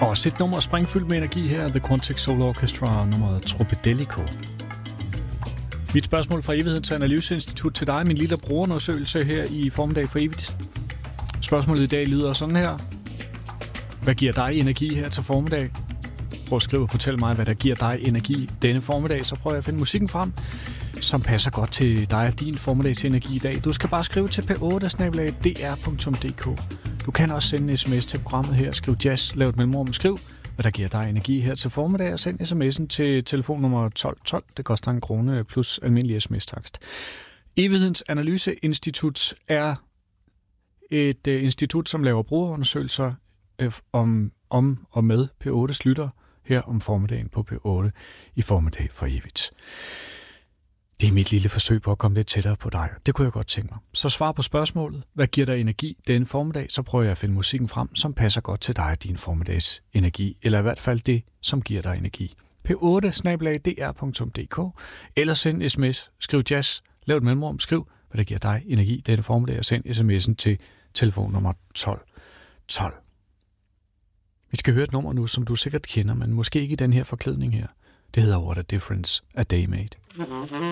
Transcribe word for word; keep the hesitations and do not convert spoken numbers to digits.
Og sit nummer springfyldt med energi her, The Quantic Soul Orchestra, nummeret Tropidelico. Mit spørgsmål fra Evighedens Analyseinstitut til dig, min lille brugerundersøgelse her i formiddag for evigt. Spørgsmålet i dag lyder sådan her. Hvad giver dig energi her til formiddag? Prøv at skrive og fortæl mig, hvad der giver dig energi denne formiddag, så prøver jeg at finde musikken frem, som passer godt til dig og din formiddags energi i dag. Du skal bare skrive til p otte snabel-a d r punktum d k. Du kan også sende en sms til programmet her. Skriv jazz, lav et mellemrum, skriv, hvad der giver dig energi her til formiddag, og send sms'en til telefonnummer tolv tolv. Det koster en krone plus almindelig sms-takst. Evighedens Analyseinstitut er et uh, institut, som laver brugerundersøgelser uh, om, om og med P ottes lytter her om formiddagen på P otte i formiddag for evigt. Det er mit lille forsøg på at komme lidt tættere på dig. Det kunne jeg godt tænke mig. Så svar på spørgsmålet. Hvad giver dig energi denne formiddag? Så prøver jeg at finde musikken frem, som passer godt til dig og din formiddags energi. Eller i hvert fald det, som giver dig energi. P otte snabel-a d r punktum d k. Eller send sms. Skriv jazz. Lav et mellemrum. Skriv, hvad der giver dig energi denne formiddag. Og send sms'en til telefonnummer tolv tolv. Vi skal høre et nummer nu, som du sikkert kender, men måske ikke i den her forklædning her. Det hedder What a Difference a Day Made.